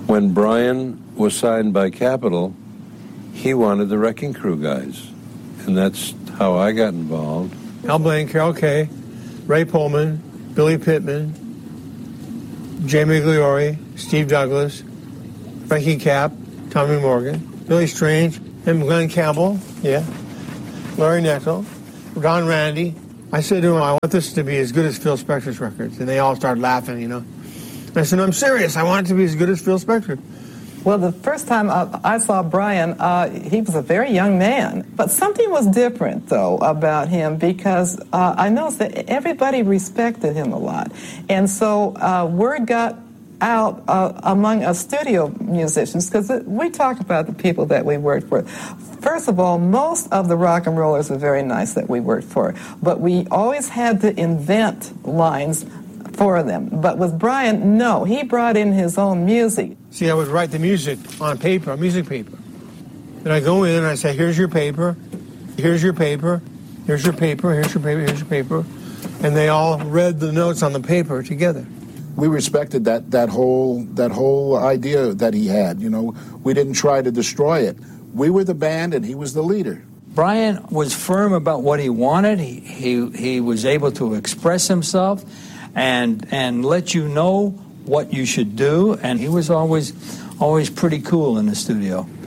When Brian was signed by Capitol, he wanted the Wrecking Crew guys, and that's how I got involved. Al Blaine, Carol Kay, Ray Pullman, Billy Pittman, Jay Migliore, Steve Douglas, Frankie Cap, Tommy Morgan, Billy Strange, and Glenn Campbell, Larry Neckel, Don Randy. I said to him, I want this to be as good as Phil Spector's records. And they all started laughing, And I said, no, I'm serious. I want it to be as good as Phil Spector. Well, the first time I saw Brian, he was a very young man. But something was different, though, about him because I noticed that everybody respected him a lot. And so word got out among us studio musicians because we talk about the people that we worked for. First of all, most of the rock and rollers were very nice that we worked for, but we always had to invent lines for them. But with Brian, no, he brought in his own music. See, I would write the music on paper, on music paper. Then I go in and I say, here's your paper, here's your paper, here's your paper, here's your paper, here's your paper. And they all read the notes on the paper together. We respected that whole idea that he had. We didn't try to destroy it. We were the band, and he was the leader. Brian was firm about what he wanted. He was able to express himself and let you know what you should do. And he was always pretty cool in the studio.